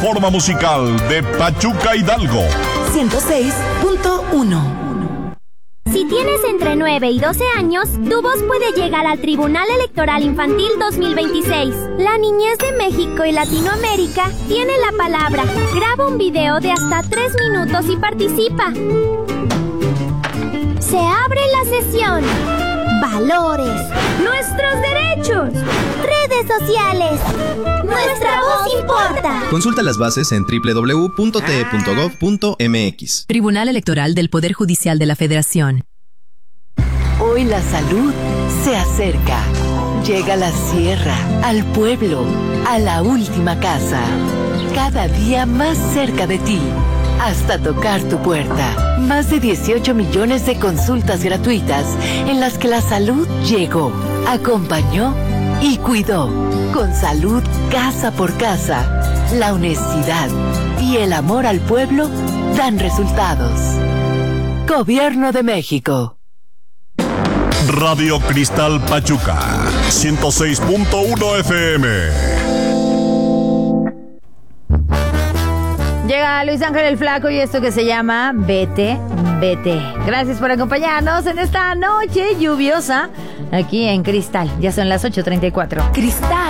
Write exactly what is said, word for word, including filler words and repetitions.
Forma musical de Pachuca Hidalgo. ciento seis punto uno. Si tienes entre nueve y doce años, tu voz puede llegar al Tribunal Electoral Infantil dos mil veintiséis. La niñez de México y Latinoamérica tiene la palabra. Graba un video de hasta tres minutos y participa. Se abre la sesión. Valores. Nuestros derechos. Redes sociales. Nuestra voz importa. Consulta las bases en doble u doble u doble u punto t e punto gov punto m x. Tribunal Electoral del Poder Judicial de la Federación. Hoy la salud se acerca. Llega a la sierra, al pueblo, a la última casa. Cada día más cerca de ti. Hasta tocar tu puerta. Más de dieciocho millones de consultas gratuitas en las que la salud llegó, acompañó y cuidó. Con salud casa por casa, la honestidad y el amor al pueblo dan resultados. Gobierno de México. Radio Cristal Pachuca, ciento seis punto uno F M. Llega Luis Ángel el Flaco y esto que se llama Vete, Vete. Gracias por acompañarnos en esta noche lluviosa aquí en Cristal. Ya son las ocho treinta y cuatro. Cristal.